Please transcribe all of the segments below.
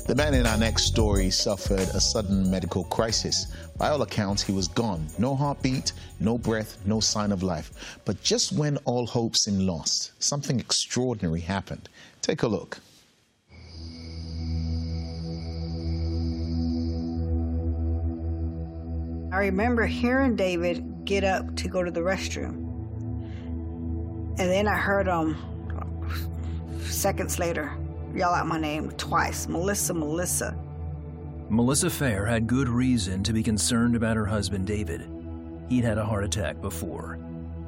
The man in our next story suffered a sudden medical crisis. By all accounts, he was gone. No heartbeat, no breath, no sign of life. But just when all hope seemed lost, something extraordinary happened. Take a look. I remember hearing David get up to go to the restroom. And then I heard him, seconds later, yell out my name twice, Melissa, Melissa. Melissa Fair had good reason to be concerned about her husband, David. He'd had a heart attack before.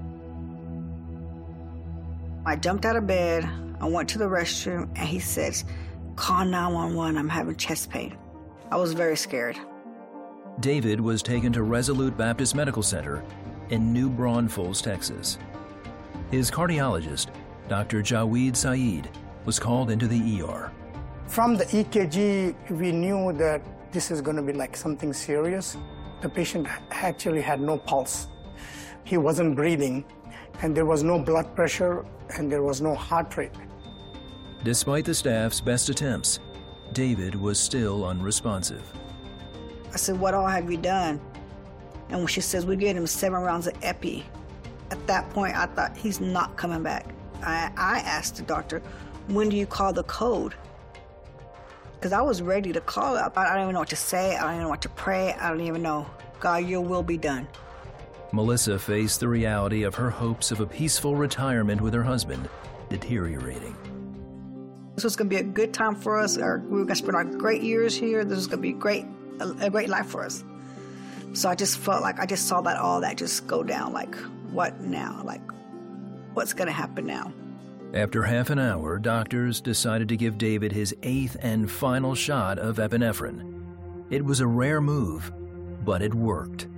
I jumped out of bed, I went to the restroom, and he said, "Call 911, I'm having chest pain." I was very scared. David was taken to Resolute Baptist Medical Center in New Braunfels, Texas. His cardiologist, Dr. Jaweed Saeed, was called into the ER. From the EKG, we knew that this is going to be like something serious. The patient actually had no pulse. He wasn't breathing, and there was no blood pressure, and there was no heart rate. Despite the staff's best attempts, David was still unresponsive. I said, "What all have you done?" And when she says, "We gave him 7 rounds of epi," at that point, I thought, he's not coming back. I asked the doctor, "When do you call the code?" Because I was ready to call it. I don't even know what to say. I don't even know what to pray. I don't even know. God, your will be done. Melissa faced the reality of her hopes of a peaceful retirement with her husband deteriorating. This was going to be a good time for us. We were going to spend our great years here. This was going to be a great life for us. So I just felt like I just saw that all that just go down. Like, what now? Like, what's going to happen now? After half an hour, doctors decided to give David his 8th and final shot of epinephrine. It was a rare move, but it worked.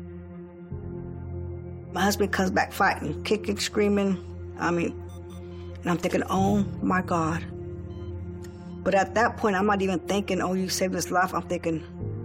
My husband comes back fighting, kicking, screaming. And I'm thinking, oh my God. But at that point, I'm not even thinking, oh, you saved his life. I'm thinking,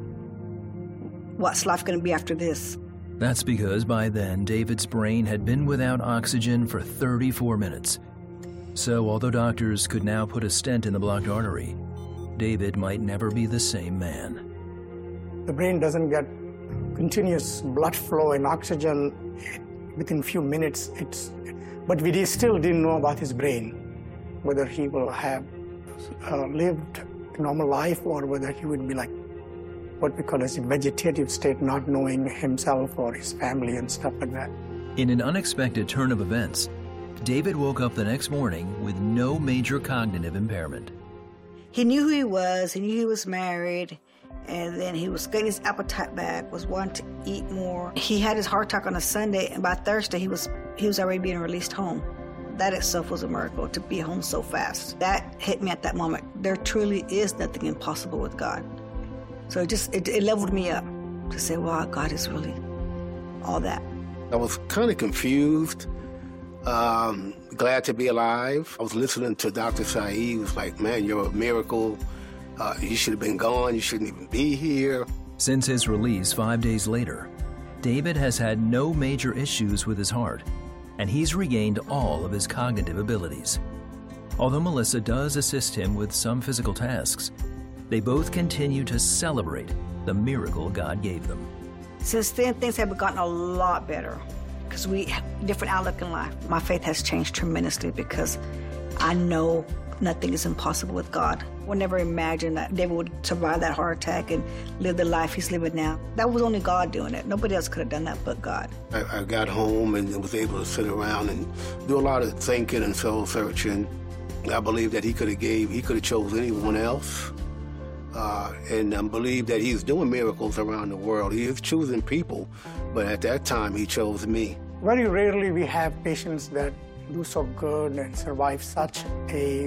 what's life going to be after this? That's because by then, David's brain had been without oxygen for 34 minutes. So although doctors could now put a stent in the blocked artery, David might never be the same man. The brain doesn't get continuous blood flow and oxygen within few minutes. But we still didn't know about his brain, whether he will have lived a normal life or whether he would be like what we call as a vegetative state, not knowing himself or his family and stuff like that. In an unexpected turn of events, David woke up the next morning with no major cognitive impairment. He knew who he was married, and then he was getting his appetite back, was wanting to eat more. He had his heart attack on a Sunday, and by Thursday he was already being released home. That itself was a miracle, to be home so fast. That hit me at that moment. There truly is nothing impossible with God. So it leveled me up to say, wow, God is really all that. I was kind of confused, glad to be alive. I was listening to Dr. Saeed. He was like, man, you're a miracle. You should have been gone. You shouldn't even be here. Since his release 5 days later, David has had no major issues with his heart, and he's regained all of his cognitive abilities. Although Melissa does assist him with some physical tasks, they both continue to celebrate the miracle God gave them. Since then, things have gotten a lot better because we have a different outlook in life. My faith has changed tremendously because I know nothing is impossible with God. I would never imagine that David would survive that heart attack and live the life he's living now. That was only God doing it. Nobody else could have done that but God. I got home and was able to sit around and do a lot of thinking and soul searching. I believe that he could have chosen anyone else. And believe that he's doing miracles around the world. He is choosing people, but at that time he chose me. Very rarely we have patients that do so good and survive such a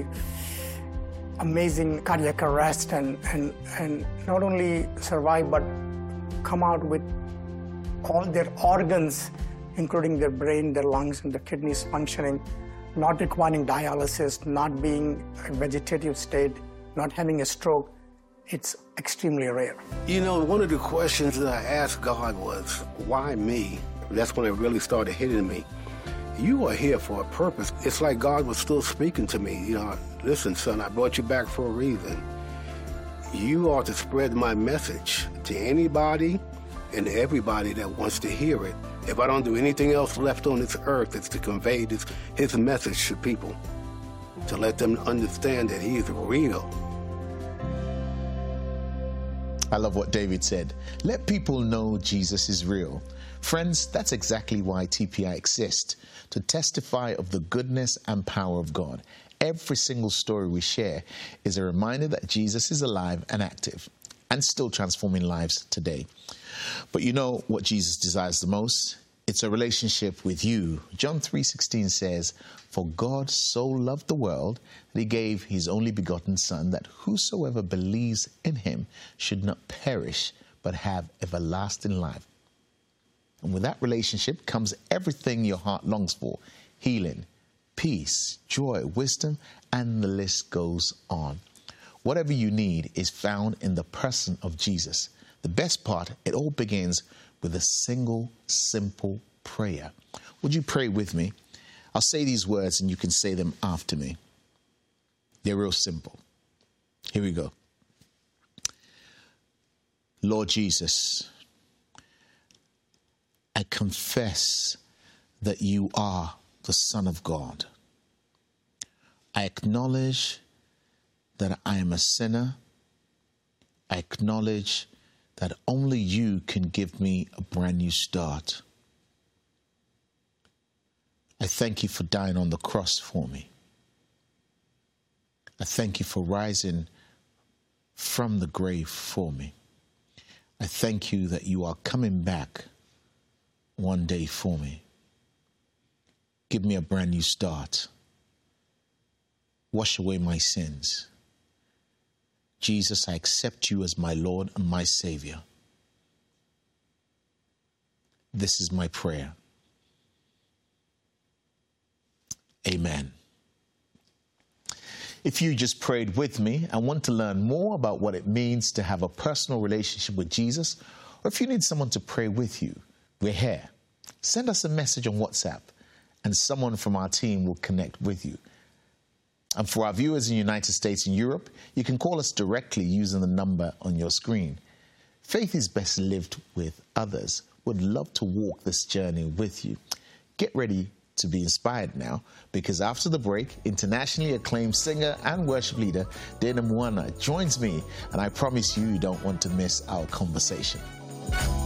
amazing cardiac arrest and not only survive but come out with all their organs, including their brain, their lungs, and their kidneys functioning, not requiring dialysis, not being a vegetative state, not having a stroke. It's extremely rare. You know, one of the questions that I asked God was, why me? That's when it really started hitting me. You are here for a purpose. It's like God was still speaking to me. You know, listen, son, I brought you back for a reason. you are to spread my message to anybody and everybody that wants to hear it. If I don't do anything else left on this earth, it's to convey his message to people, to let them understand that he is real. I love what David said. Let people know Jesus is real. Friends, that's exactly why TPI exists, to testify of the goodness and power of God. Every single story we share is a reminder that Jesus is alive and active and still transforming lives today. But you know what Jesus desires the most? It's a relationship with you. John 3:16 says, "For God so loved the world that he gave his only begotten Son, that whosoever believes in him should not perish, but have everlasting life." And with that relationship comes everything your heart longs for: healing, peace, joy, wisdom, and the list goes on. Whatever you need is found in the person of Jesus. The best part, it all begins with a single, simple prayer. Would you pray with me? I'll say these words and you can say them after me. They're real simple. Here we go. Lord Jesus, I confess that you are the Son of God. I acknowledge that I am a sinner. I acknowledge that only you can give me a brand new start. I thank you for dying on the cross for me. I thank you for rising from the grave for me. I thank you that you are coming back one day for me. Give me a brand new start. Wash away my sins. Jesus, I accept you as my Lord and my Savior. This is my prayer. Amen. If you just prayed with me and want to learn more about what it means to have a personal relationship with Jesus, or if you need someone to pray with you, we're here. Send us a message on WhatsApp and someone from our team will connect with you. And for our viewers in the United States and Europe, you can call us directly using the number on your screen. Faith is best lived with others. Would love to walk this journey with you. Get ready to be inspired now, because after the break, internationally acclaimed singer and worship leader Dana Mwana joins me, and I promise you don't want to miss our conversation.